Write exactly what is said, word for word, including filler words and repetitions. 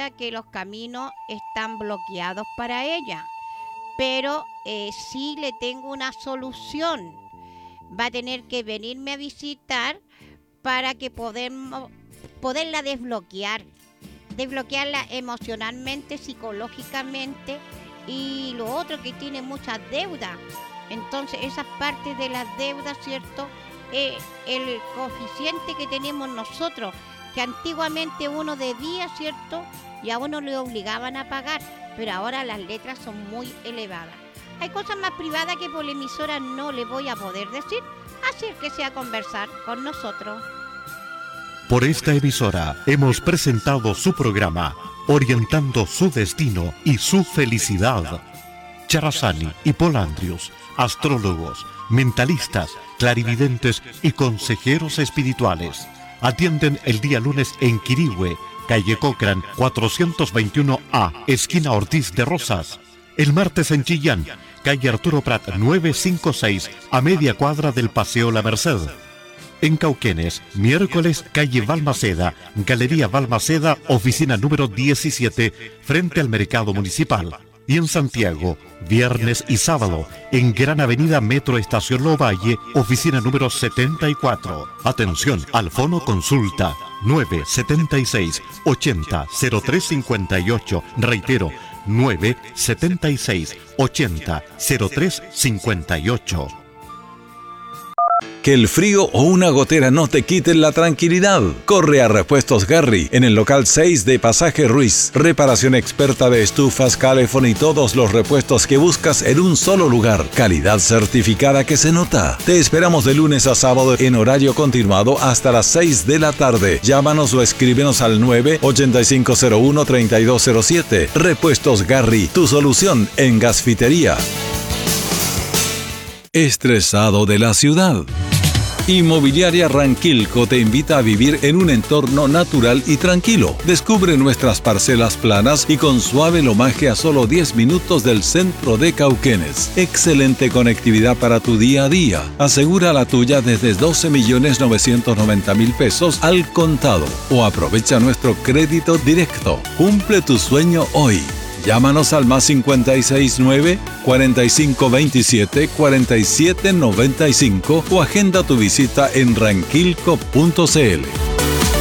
cuenta que los caminos están bloqueados para ella, pero eh, sí le tengo una solución. Va a tener que venirme a visitar para que podemos, poderla desbloquear, desbloquearla emocionalmente, psicológicamente, y lo otro, que tiene muchas deudas. Entonces esas partes de las deudas, ¿cierto? Eh, el coeficiente que tenemos nosotros, que antiguamente uno debía, ¿cierto? Y a uno le obligaban a pagar, pero ahora las letras son muy elevadas. Hay cosas más privadas que por la emisora no le voy a poder decir, así que sea conversar con nosotros. Por esta emisora hemos presentado su programa, orientando su destino y su felicidad. Charazani y Polandrius, astrólogos, mentalistas, clarividentes y consejeros espirituales. Atienden el día lunes en Quirihue, calle Cochrane cuatrocientos veintiuno A, esquina Ortiz de Rosas. El martes en Chillán, calle Arturo Prat novecientos cincuenta y seis, a media cuadra del Paseo La Merced. En Cauquenes, miércoles, calle Balmaceda, Galería Balmaceda, oficina número diecisiete, frente al Mercado Municipal. Y en Santiago, viernes y sábado, en Gran Avenida Metro Estación Lovalle, oficina número setenta y cuatro. Atención, al fono consulta nueve siete seis, ochenta, cero tres cincuenta y ocho. Reitero, nueve siete seis, ochenta, cero tres cincuenta y ocho. Que el frío o una gotera no te quiten la tranquilidad. Corre a Repuestos Garry en el local seis de Pasaje Ruiz. Reparación experta de estufas, calefón y todos los repuestos que buscas en un solo lugar. Calidad certificada que se nota. Te esperamos de lunes a sábado en horario continuado hasta las seis de la tarde. Llámanos o escríbenos al nueve ocho cinco cero uno, tres dos cero siete. Repuestos Garry, tu solución en gasfitería. Estresado de la ciudad. Inmobiliaria Ranquilco te invita a vivir en un entorno natural y tranquilo. Descubre nuestras parcelas planas y con suave lomaje a solo diez minutos del centro de Cauquenes. Excelente conectividad para tu día a día. Asegura la tuya desde doce millones novecientos noventa mil pesos al contado o aprovecha nuestro crédito directo. Cumple tu sueño hoy. Llámanos al más cincuenta y seis nueve, cuarenta y cinco veintisiete, cuarenta y siete noventa y cinco o agenda tu visita en ranquilco punto c l.